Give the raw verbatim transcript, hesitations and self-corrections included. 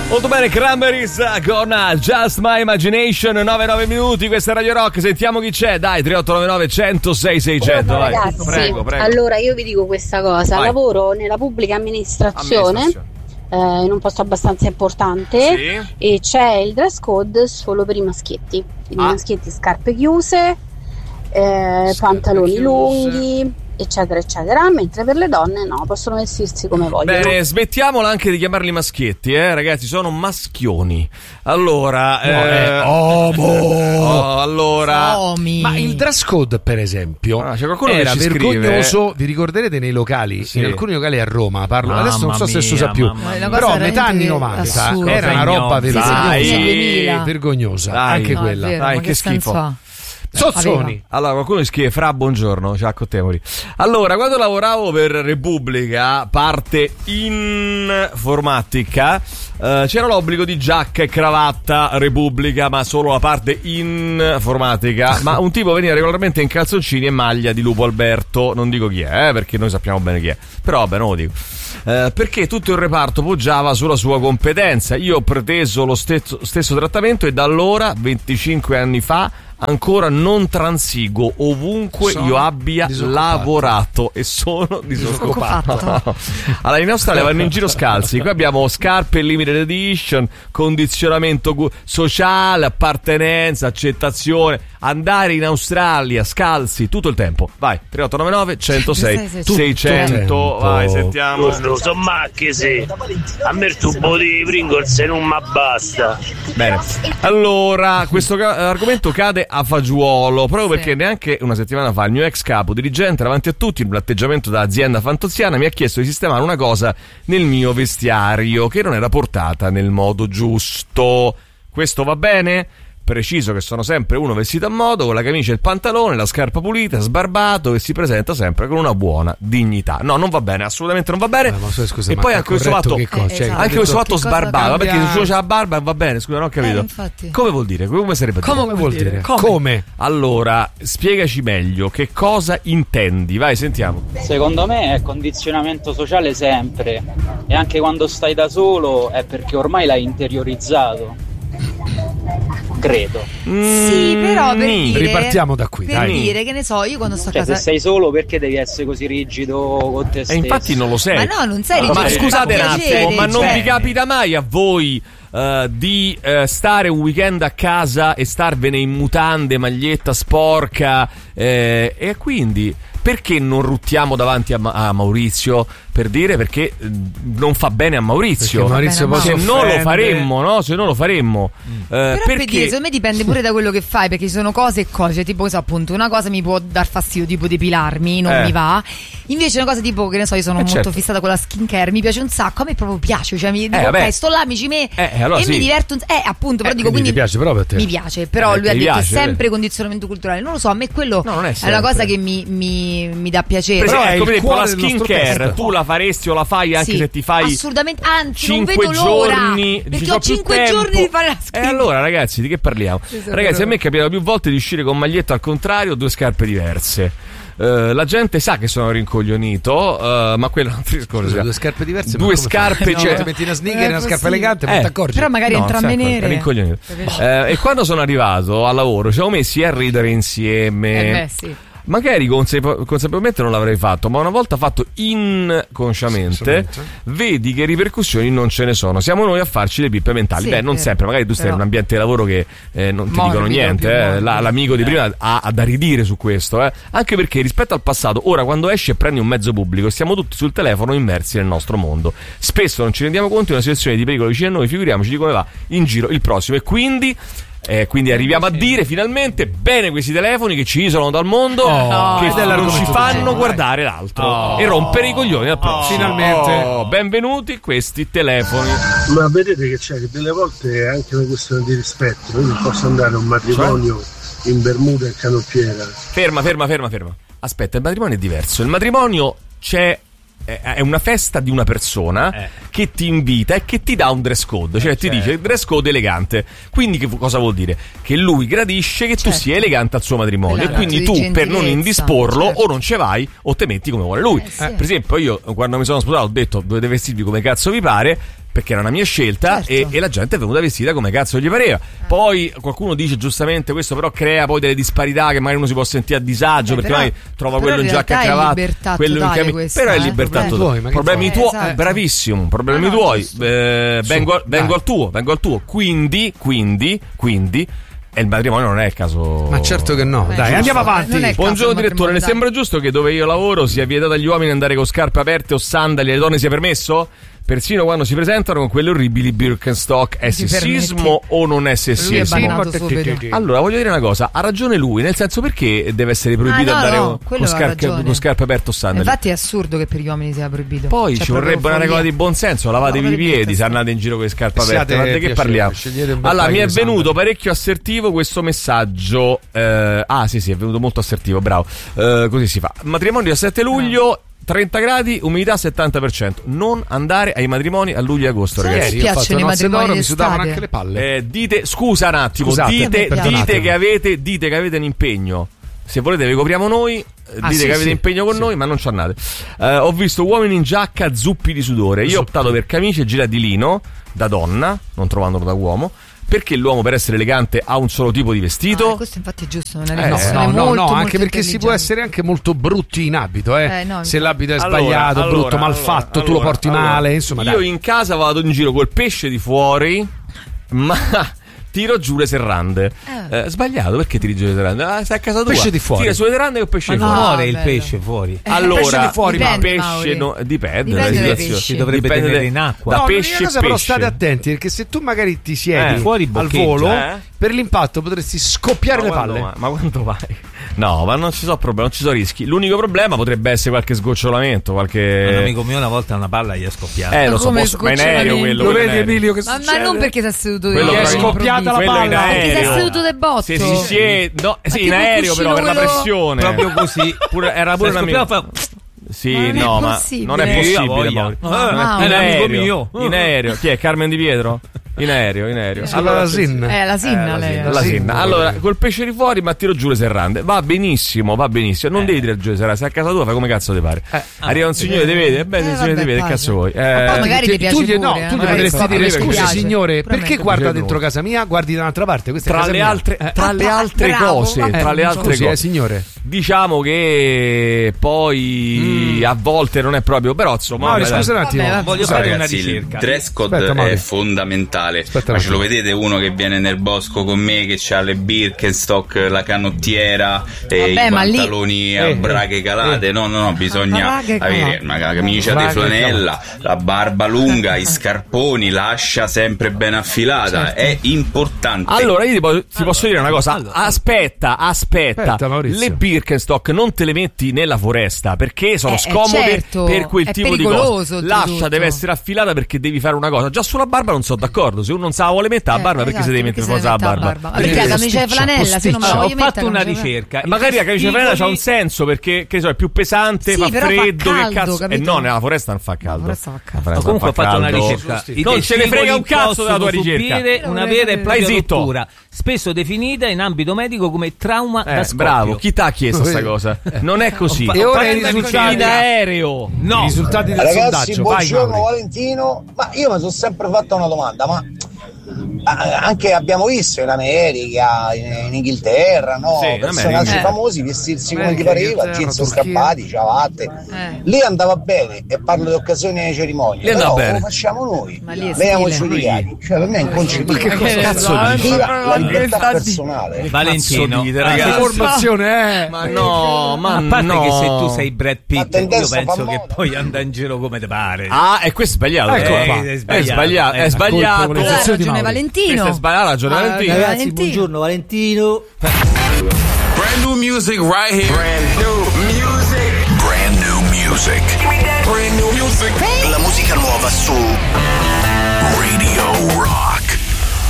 Molto bene, Cranberries con Just My Imagination, nove nove minuti, questa è Radio Rock, sentiamo chi c'è, dai, tre otto nove nove uno zero sei sei zero zero, vai. Ragazzi, prego, prego. Allora io vi dico questa cosa, Vai. lavoro nella pubblica amministrazione, Amministrazione. eh, in un posto abbastanza importante, Sì. e c'è il dress code solo per i maschietti, quindi Ah. i maschietti scarpe chiuse, eh, Scarpe pantaloni chiuse. lunghi, eccetera eccetera, mentre per le donne no, possono vestirsi come vogliono. Bene, smettiamola anche di chiamarli maschietti, eh, ragazzi, sono maschioni. Allora, No, eh, è omo. oh, allora, Omi. Ma il dress code, per esempio, Ah, c'è qualcuno che era ci vergognoso. Vi ricorderete nei locali, Sì. in alcuni locali a Roma, parlo Mamma adesso non so se si mia, usa più, mamma mia. però a metà anni Veramente novanta assurdo. era una roba Dai. vergognosa, duemila. vergognosa, Dai. anche No, No, è quella. vero, Dai, ma che che schifo. senso ha? Sozzoni. allora, qualcuno mi scrive: Fra, buongiorno, ciao, Temori. Allora, quando lavoravo per Repubblica, parte informatica, eh, c'era l'obbligo di giacca e cravatta Repubblica, ma solo la parte informatica. Ma un tipo veniva regolarmente in calzoncini e maglia di Lupo Alberto. Non dico chi è, eh, perché noi sappiamo bene chi è. Però vabbè, non lo dico. Eh, perché tutto il reparto poggiava sulla sua competenza. Io ho preteso lo stesso, stesso trattamento e da allora, venticinque anni fa, ancora non transigo ovunque Sono io abbia disoccupato. lavorato e sono disoccupato. Disoccupato. Allora, in Australia vanno in giro scalzi. Qui abbiamo scarpe limited edition, condizionamento gu- sociale, appartenenza, accettazione. Andare in Australia scalzi tutto il tempo. Vai, tre otto nove nove uno zero sei seicento. Vai, sentiamo. Sono macchie, sì. A me il tubo di Pringles non mi basta. Bene, allora questo ca- argomento cade a fagiolo proprio perché neanche una settimana fa il mio ex capo dirigente davanti a tutti in un atteggiamento da azienda fantoziana mi ha chiesto di sistemare una cosa nel mio vestiario che non era portata nel modo giusto. Questo va bene? Preciso che sono sempre uno vestito a modo, con la camicia e il pantalone, la scarpa pulita, sbarbato, e si presenta sempre con una buona dignità. No, non va bene, assolutamente non va bene. Eh, ma scusa, e ma poi ha anche questo corretto fatto, che cosa? Eh, Cioè, esatto. anche questo Che fatto cosa sbarbato, cambia? perché se uno c'ha la barba va bene, scusa, non ho capito. Eh, infatti. Come vuol dire? Come sarebbe? Come Come vuol dire? Come? Come? Allora, spiegaci meglio che cosa intendi. Vai, sentiamo. Secondo me è condizionamento sociale sempre, e anche quando stai da solo è perché ormai l'hai interiorizzato. Credo. Sì, però per Mm, dire, ripartiamo da qui, per dai. dire che ne so, io quando sto a Cioè, se casa sei solo, perché devi essere così rigido con te E stesso? infatti non lo sei. Ma no, non sei Ma rigido, scusate un fa attimo, piacere, ma non cioè. vi capita mai a voi eh, di eh, stare un weekend a casa e starvene in mutande, maglietta sporca, eh, e quindi perché non ruttiamo davanti a, Ma- a Maurizio, per dire, perché eh, non fa bene a Maurizio. Perché Maurizio Va bene, poi se si non lo offende. faremmo, no? Se non lo faremmo, eh, Però per perché dire, secondo me dipende pure da quello che fai, perché ci sono cose e cose, tipo che so, appunto, una cosa mi può dar fastidio, tipo depilarmi, non Eh. mi va. Invece una cosa tipo, che ne so, io sono Eh, molto certo. fissata con la skincare, mi piace un sacco, a me proprio piace, cioè mi dico, vabbè. ok, sto là, mi ci metto Eh, allora e sì. mi diverto, un- eh, appunto, però Eh, dico, quindi quindi ti piace proprio a te. mi piace, però Eh, lui ha ti detto piace, è sempre eh. condizionamento culturale, non lo so, a me quello No, non è è, una sempre. cosa che mi, mi, mi dà piacere. Per Però esempio, è come il detto, la cuore del nostro skincare testo. tu la faresti o la fai anche Sì, se ti fai assolutamente, anzi non cinque vedo l'ora, giorni, perché ci ho so più cinque tempo. giorni di fare la E skincare. allora ragazzi, di che parliamo? Sì, sì, Ragazzi, vero. a me è capitato più volte di uscire con maglietta al contrario, due scarpe diverse. Eh, la gente sa che sono rincoglionito, eh, ma quello è un altro discorso. Scusa, due scarpe diverse, ma Due come scarpe, fai? cioè- No, ti metti una sneaker Eh, e una scarpa possibile. elegante, Eh, non ti accorgi? Però magari No, entrambe sai, nere. rincoglionito. Eh, e quando sono arrivato al lavoro ci siamo messi a ridere insieme. Eh beh, sì. Magari consapevo- consapevolmente non l'avrei fatto, ma una volta fatto inconsciamente, Sì, vedi che ripercussioni non ce ne sono. Siamo noi a farci le pippe mentali. Sì, Beh, non vero. sempre, magari tu stai Però- in un ambiente di lavoro che eh, non ti Morbido, dicono niente. più eh. morbido. La- l'amico di prima ha, ha da ridire su questo, eh. Anche perché rispetto al passato, ora quando esci e prendi un mezzo pubblico, stiamo tutti sul telefono immersi nel nostro mondo. Spesso non ci rendiamo conto di una situazione di pericolo vicino a noi, figuriamoci di come va in giro il prossimo. E quindi. Eh, quindi arriviamo a dire finalmente bene questi telefoni che ci isolano dal mondo, Oh, che ed è non l'argomento ci del fanno giorno, guardare l'altro Oh. e rompere i coglioni al prossimo. Finalmente. Oh, benvenuti questi telefoni. Ma vedete che c'è che delle volte è anche una questione di rispetto. Io non posso andare a un matrimonio in Bermuda e canottiera. Ferma, ferma, ferma, ferma. Aspetta, il matrimonio è diverso. Il matrimonio c'è. È una festa di una persona Eh. che ti invita e che ti dà un dress code, cioè ti certo. dice dress code elegante. Quindi che cosa vuol dire? Che lui gradisce che tu Certo. sia elegante al suo matrimonio Quella e quindi di tu per non gentilezza, indisporlo certo. o non ce vai o te metti come vuole lui. Eh, sì. Per esempio io quando mi sono sposato ho detto dovete vestirvi come cazzo vi pare, perché era una mia scelta, certo. e, e la gente è venuta vestita come cazzo gli pareva. Poi qualcuno dice giustamente questo però crea poi delle disparità che magari uno si può sentire a disagio, eh, perché però, magari trova però quello in giacca e realtà cravatta, è libertà quello in totale cami- questa, però è eh, libertà problemi totale. tuoi, Problemi eh, tuoi, esatto. bravissimo, problemi No, no, tuoi. giusto. Eh, Su, vengo, vengo dai. al tuo, vengo al tuo. Quindi, quindi, quindi e il matrimonio non è il caso. Ma certo che no. Eh, Dai, giusto. andiamo Non è avanti. il caso Buongiorno del direttore, le matrimonio, sembra giusto che dove io lavoro sia vietato agli uomini andare con scarpe aperte o sandali e alle donne sia permesso? Persino quando si presentano con quelle orribili Birkenstock. È Ti sessismo o non è Lui è sessismo? bannato subito. Allora voglio dire una cosa, ha ragione lui, nel senso, perché deve essere proibito Ah, no, andare no, con, quello con, ha scarpe, ragione. con scarpe aperte o sandali? Infatti è assurdo che per gli uomini sia proibito. Poi Cioè, ci proprio vorrebbe una follia. regola di buonsenso, lavatevi No, i piedi perché se andate in giro con le scarpe Siate aperte. Ma di che piacevoli, parliamo? scegliete un bel Allora, paio mi è di venuto sandali. parecchio assertivo questo messaggio. eh, ah, sì, sì, è venuto molto assertivo, bravo. Eh, così si fa. Matrimonio il sette luglio. trenta gradi, umidità settanta per cento. Non andare ai matrimoni a luglio e agosto, Sì, ragazzi. mi piacciono i matrimoni mi sudavano d'estate. anche le palle. Eh, dite, scusa un attimo, Scusate, dite, perdonatemi. dite che avete, dite che avete un impegno. Se volete vi copriamo noi, eh, Ah, dite sì, che avete sì, impegno con sì. noi, ma non ci andate. Eh, ho visto uomini in giacca zuppi di sudore. Io ho optato per camicie e gilet di lino da donna, non trovandolo da uomo. Perché l'uomo, per essere elegante, ha un solo tipo di vestito? Ah, questo infatti è giusto, non è Eh, No, riflessione no, no, molto, no, molto anche perché si può intelligente. essere anche molto brutti in abito, eh. Eh, no, Se l'abito è Allora, sbagliato, allora, brutto, mal allora, fatto, tu lo allora, porti allora. male, insomma, Io dai. in casa vado in giro col pesce di fuori, ma tiro giù le serrande. Eh. Eh, sbagliato, perché tiri giù le serrande? Ah, stai a casa tua. Pesce di fuori. Tira sulle serrande con pesce Ma di non fuori. No, muore il bello. pesce fuori. Allora, pesce di fuori, dipende, Dipende, pesce Mauri. no, dipende, Dipende dalla dai situazione. pesci. Si dovrebbe Dipende tenere da- in acqua. Da No, pesce l'unica e cosa però pesce. state attenti, perché se tu magari ti siedi Eh, fuori al boccheggia, volo, eh. per l'impatto potresti scoppiare Ma le quando palle. vai? Ma quando vai? No, ma non ci sono problemi, non ci sono rischi. L'unico problema potrebbe essere qualche sgocciolamento, Un qualche. amico mio una volta una palla gli è scoppiata. Eh, lo so, Come posso... ma in aereo sgocciolamento. quello. Lo quello in vedi aereo. Emilio che Ma, ma succede? non perché si è seduto Quello di Gli è proprio- scoppiata la quello in palla. aereo. Perché si è seduto de botto. Sì, sì, sì, eh, no, sì, in tipo aereo però per la quello- pressione. Proprio così. Pure- era pure Se un amico. scoppiava, fa- Sì, Ma non è no, ma possibile. non è Io possibile. voglia. Mauri. Eh, In no. è un amico aereo, mio. in aereo. Chi è? Carmen Di Pietro? In aereo, in aereo. Allora, Sin. Eh, la sinna Eh, lei. la Sì, sinna. sì. Allora, col pesce di fuori, ma tiro giù le serrande. Va benissimo, va benissimo. Non devi tirare giù le serrande. Sei a casa tua, fai come cazzo ti pare. Arriva un signore, ti vede. Beh, il Eh, signore ti vabbè, vede, che pace. cazzo vuoi? Ma Eh, poi magari Tu- ti piace tu gli- no, pure, eh, tu gli magari potresti scopri dire che ti scusi piace. signore, Pure a me perché mi guarda piace dentro molto. casa mia, guardi da un'altra parte, questa è tra casa le mia. altre, Eh, tra le ah, altre bravo, cose, vabbè, tra le altre scusi, cose. eh, signore. Diciamo che poi a volte non è proprio, però insomma. Mauri, vabbè, scusa un dai. attimo. Vabbè, vabbè. Voglio Scusa, fare una Ragazzi, il ricerca. dress code Aspetta, è Mauri. fondamentale. Aspetta Ma un ce lo attimo. vedete uno che viene nel bosco con me, che ha le Birkenstock, la canottiera, e Vabbè, i ma lì- pantaloni a Eh, braghe calate? No, no, no, bisogna braghe avere calate. una camicia Braghe di flanella, la barba lunga, i scarponi, l'ascia sempre ben affilata. È importante. Allora, io ti, po- ti posso dire una cosa. allora. Aspetta, aspetta. Aspetta, Maurizio. Le Birkenstock non te le metti nella foresta perché sono Eh, scomode certo, per quel è tipo di pericoloso, cose. oltretutto. L'ascia deve essere affilata perché devi fare una cosa. Già sulla barba non sono d'accordo. Se uno non sa la vuole mettere la Eh, barba, perché esatto, si deve mettere perché forza se la ne mette barba? Ma perché la camicia di flanella, se non me la Ho voglio fatto mettere una non ce la- ricerca. I Magari la camicia flanella testicoli- c'ha un senso perché che so, è più pesante, Sì, fa però fa freddo, caldo, che cazzo. E capito? no, nella foresta non fa caldo. foresta fa caldo. La foresta Ma comunque ho fa fatto una caldo. ricerca. I Non ce ne frega testicoli un cazzo della tua possono ricerca. subire una vera e propria Stai zitto. rottura, spesso definita in ambito medico come trauma Eh, da scoppio. bravo, chi t'ha chiesto sta cosa? Non è così. Ho fa- E ora ho i fatto risultati in aereo. I No, risultati del Ragazzi, sondaggio. Vai, buongiorno Mauri. Valentino. Ma io mi sono sempre fatto una domanda, ma ah, anche abbiamo visto in America, in, in Inghilterra, no? Sì, in personaggi America. Eh. famosi vestirsi come America, gli pareva, Inghilterra, jeans Turchia. strappati, ciabatte. Eh. Lì andava bene, e parlo di occasioni e cerimonie. Lì andava però bene. lo facciamo noi. Ma lì è Vediamo i stile. giudicati. Cioè, per me è inconcepibile. Ma che cazzo La dici? la libertà personale. Valentino, Cazzo dite, ah, ragazzi? se- Informazione, eh. Ma no, ma a parte no. che se tu sei Brad Ma Pitt, tendenza io penso fa che moda. poi anda in giro come te pare. Ah, e questo è sbagliato. Ecco eh. qua. È sbagliato, è Eh, sbagliato. colpevolezza. Allora, ha Di ragione Mauri. Valentino. Questo è sbagliato, ha ragione Ah, Valentino. ragazzi, Ragazzi, Valentino. buongiorno Valentino. Brand new music right here. Brand new.